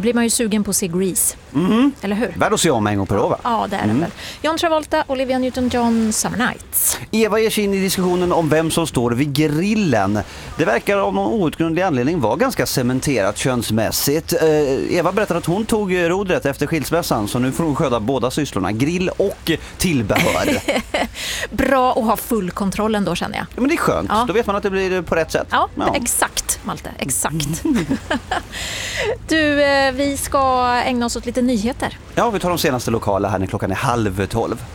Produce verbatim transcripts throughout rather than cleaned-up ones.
blir man ju sugen på att se Grease. Mm. Eller hur? Värd att se om en gång per år, va? Ja, det är Mm. det väl. John Travolta, Olivia Newton-John, Summer Nights. Eva ger sig in i diskussionen om vem som står vid grillen. Det verkar av någon outgrundlig anledning vara ganska cementerat könsmässigt. Eh, Eva berättade att hon tog rodret efter skilsmässan, så nu får hon sköta båda sysslorna, grill och tillbehör. Bra att ha full kontroll ändå, känner jag. Ja, men det är skönt. Ja. Då vet man att det blir på rätt sätt. Ja, Ja. exakt, Malte, exakt. Du, eh, vi ska ägna oss åt lite nyheter. Ja, vi tar de senaste lokala här när klockan är halv tolv.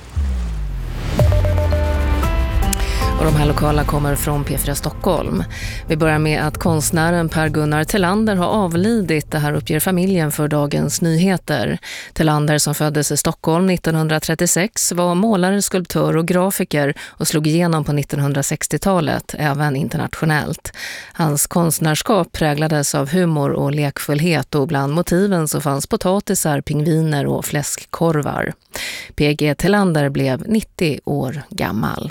Och de här lokala kommer från P fyra Stockholm. Vi börjar med att konstnären Per-Gunnar Thelander har avlidit. Det här uppger familjen för Dagens Nyheter. Thelander, som föddes i Stockholm nittonhundratrettiosex, var målare, skulptör och grafiker och slog igenom på nittonhundrasextiotalet, även internationellt. Hans konstnärskap präglades av humor och lekfullhet, och bland motiven så fanns potatisar, pingviner och fläskkorvar. P G Thelander blev nittio år gammal.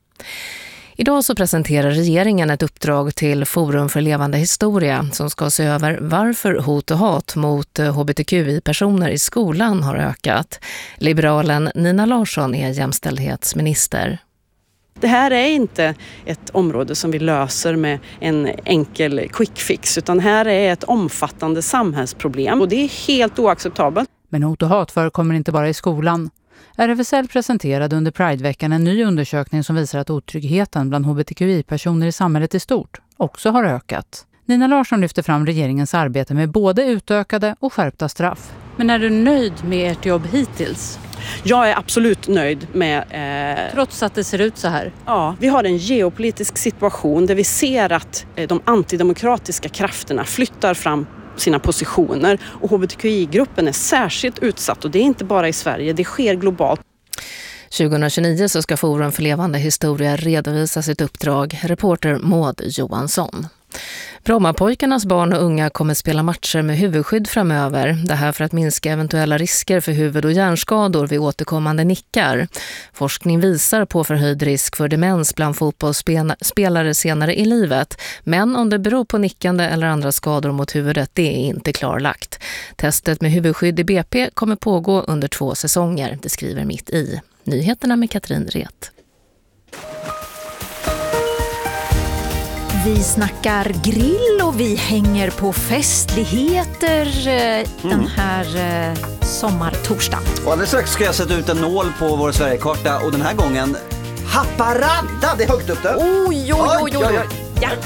Idag så presenterar regeringen ett uppdrag till Forum för levande historia som ska se över varför hot och hat mot H B T Q I-personer i skolan har ökat. Liberalen Nina Larsson är jämställdhetsminister. Det här är inte ett område som vi löser med en enkel quick fix, utan här är ett omfattande samhällsproblem och det är helt oacceptabelt. Men hot och hat förekommer inte bara i skolan. R F S L presenterade under Prideveckan en ny undersökning som visar att otryggheten bland H B T Q I-personer i samhället i stort också har ökat. Nina Larsson lyfter fram regeringens arbete med både utökade och skärpta straff. Men är du nöjd med ert jobb hittills? Jag är absolut nöjd med... Eh... Trots att det ser ut så här? Ja, vi har en geopolitisk situation där vi ser att eh, de antidemokratiska krafterna flyttar fram sina positioner, och H B T Q I-gruppen är särskilt utsatt, och det är inte bara i Sverige, det sker globalt. tjugohundratjugonio så ska Forum för levande historia redovisa sitt uppdrag. Reporter Maud Johansson. Brommapojkarnas barn och unga kommer spela matcher med huvudskydd framöver. Det här för att minska eventuella risker för huvud- och hjärnskador vid återkommande nickar. Forskning visar på förhöjd risk för demens bland fotbollsspelare senare i livet. Men om det beror på nickande eller andra skador mot huvudet, det är inte klarlagt. Testet med huvudskydd i B P kommer pågå under två säsonger, det skriver Mitt i. Nyheterna med Katrin Ret. Vi snackar grill och vi hänger på festligheter eh, den Mm. här eh, sommartorsdagen. Och alldeles strax ska jag sätta ut en nål på vår Sverigekarta, och den här gången Haparanda, det är högt upp där. Oj, oj, oj, oj. Ja.